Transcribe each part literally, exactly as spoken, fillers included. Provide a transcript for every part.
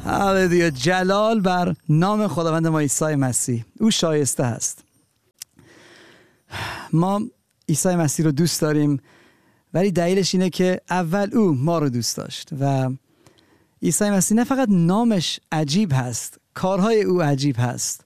هللویا. جلال بر نام خداوند ما عیسی مسیح. او شایسته است. ما عیسی مسیح رو دوست داریم، ولی دلیلش اینه که اول او ما رو دوست داشت. و عیسی مسیح نه فقط نامش عجیب هست، کارهای او عجیب هست،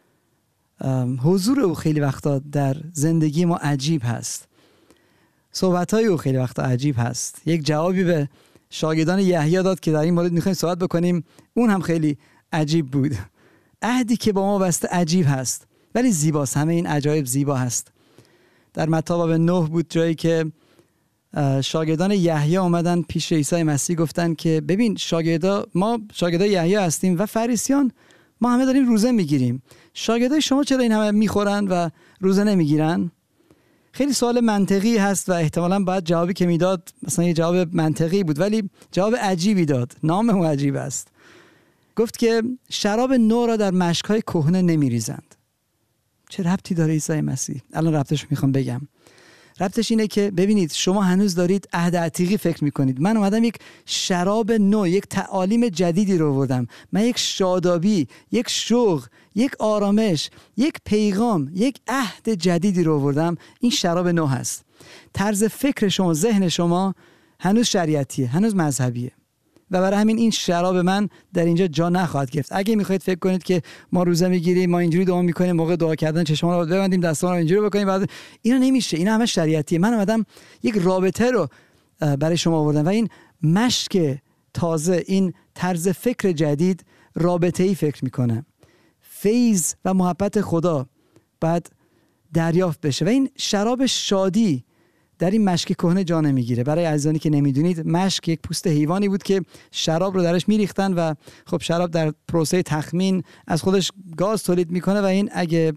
حضور او خیلی وقتا در زندگی ما عجیب هست، صحبتهای او خیلی وقتا عجیب هست. یک جوابی به شاگردان یحیی داد که در این مورد میخوایم صحبت بکنیم، اون هم خیلی عجیب بود. عهدی که با ما بسته عجیب هست، ولی زیباست. همه این عجایب زیبا هست. در متی باب نه بود جایی که شاگردان یحیی اومدن پیش عیسی مسیح، گفتن که ببین شاگردا، ما شاگردای یحیی هستیم و فریسیان ما همه داریم روزه میگیریم، شاگردای شما چرا این همه میخورن و روزه نمیگیرن؟ خیلی سوال منطقی هست و احتمالاً باید جوابی که میداد مثلا یه جواب منطقی بود، ولی جواب عجیبی داد. نام او عجیب است. گفت که شراب نو را در مشک‌های کهنه نمیریزند. چه ربطی داره عیسی مسیح؟ الان ربطش میخوام بگم. ربطش اینه که ببینید شما هنوز دارید عهد عتیقی فکر میکنید. من اومدم یک شراب نو، یک تعالیم جدیدی رو آوردم. من یک شادابی، یک شوق، یک آرامش، یک پیغام، یک عهد جدیدی رو آوردم. این شراب نو هست. طرز فکر شما، ذهن شما هنوز شریعتیه، هنوز مذهبیه، و برای همین این شراب من در اینجا جا نخواهد گرفت. اگه میخواید فکر کنید که ما روزه میگیریم، ما اینجوری دعا میکنیم، موقع دعا کردن چشمان رو ببندیم، دستان رو اینجوری بکنیم، بعد اینا نمیشه. اینا همه شریعتیه. من اومدم یک رابطه رو برای شما آوردم و این مشک تازه، این طرز فکر جدید رابطه‌ای فکر میکنه. فیض و محبت خدا بعد دریافت بشه و این شراب شادی در این مشک کهنه جا نمیگیره. برای عزیزانی که نمیدونید، مشک یک پوست حیوانی بود که شراب رو درش میریختن و خب شراب در پروسه تخمین از خودش گاز تولید میکنه و این اگه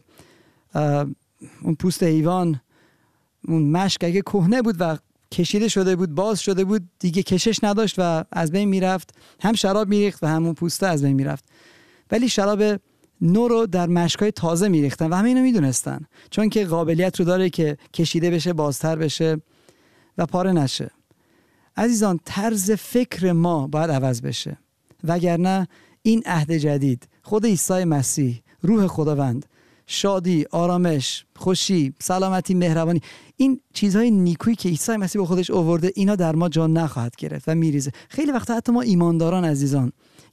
اون پوست حیوان، اون مشک اگه کهنه بود و کشیده شده بود، باز شده بود، دیگه کشش نداشت و از بین میرفت. هم شراب میریخت و همون پوسته از بین میرفت. ولی شراب نو رو در مشکای تازه میریختن و همه اینو میدونستن، چون که قابلیت رو داره که کشیده بشه، بازتر بشه و پاره نشه. عزیزان، طرز فکر ما باید عوض بشه، وگرنه این عهد جدید، خود عیسی مسیح، روح خداوند، شادی، آرامش، خوشی، سلامتی، مهربانی، این چیزهای نیکویی که عیسی مسیح با خودش آورده، اینا در ما جا نخواهد گرفت و میریزه. خیلی وقتا حتی ما ایمانداران عزیزان،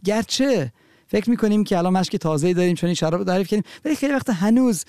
گرچه فکر میکنیم که الان مشک تازه‌ای داریم چون این شراب رو تعریف کردیم، ولی خیلی وقتا هنوز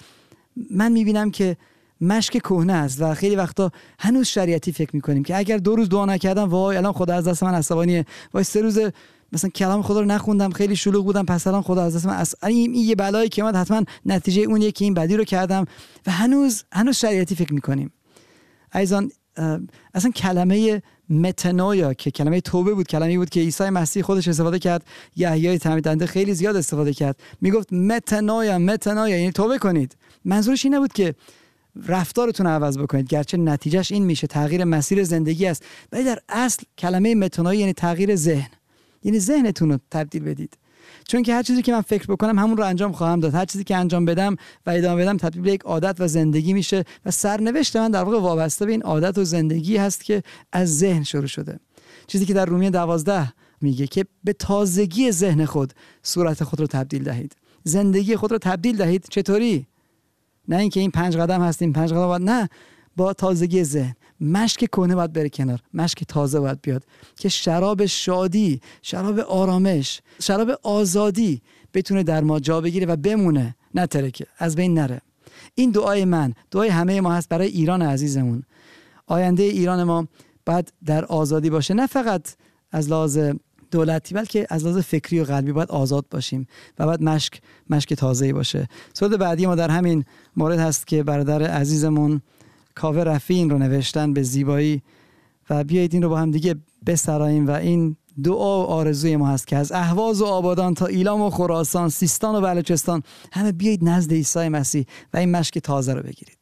من میبینم که مشک کهنه است و خیلی وقتا هنوز شریعتی فکر میکنیم که اگر دو روز دعا نکردم، وای الان خدا از دست من عصبانیه، وای سه روز مثلا کلام خدا رو نخوندم، خیلی شلوغ بودم، پس الان خدا از دست من عص... این, این یه بلایی که اومد حتما نتیجه اونیه که این بدی رو کردم و هنوز هنوز شریعتی فکر میکنیم. عزیزان، اصلا کلمه متنویا که کلمه توبه بود، کلمه‌ای بود که عیسی مسیح خودش استفاده کرد، یحیی تعمید دهنده خیلی زیاد استفاده کرد. میگفت متنویا، متنویا، یعنی توبه کنید. منظورش این نبود که رفتارتون رو عوض بکنید، گرچه نتیجهش این میشه، تغییر مسیر زندگی است، ولی در اصل کلمه متنویا یعنی تغییر ذهن، یعنی ذهنتون رو تبدیل بدید. چون که هر چیزی که من فکر بکنم همون رو انجام خواهم داد. هر چیزی که انجام بدم و ادامه بدم تبدیل به یک عادت و زندگی میشه و سرنوشت من در واقع وابسته به این عادت و زندگی هست که از ذهن شروع شده. چیزی که در رومیه دوازده میگه که به تازگی ذهن خود صورت خود رو تبدیل دهید. زندگی خود رو تبدیل دهید. چطوری؟ نه اینکه این پنج قدم هستیم، پنج قدم باید، نه، با تازگی ذهن. مشک کهنه باید بره کنار، مشک تازه باید بیاد که شراب شادی، شراب آرامش، شراب آزادی بتونه در ما جا بگیره و بمونه، نه ترکه، از بین نره. این دعای من، دعای همه ما هست برای ایران عزیزمون. آینده ایران ما باید در آزادی باشه، نه فقط از لحاظ دولتی بلکه از لحاظ فکری و قلبی باید آزاد باشیم و باید مشک مشک تازه‌ای باشه. سوال بعدی ما در همین مورد هست که برادر عزیزمون کاوه رفیعی این رو نوشتن به زیبایی و بیایید این رو با هم دیگه بسراییم و این دعا و آرزوی ما هست که از اهواز و آبادان تا ایلام و خراسان، سیستان و بلوچستان، همه بیایید نزد عیسی مسیح و این مشک تازه رو بگیرید.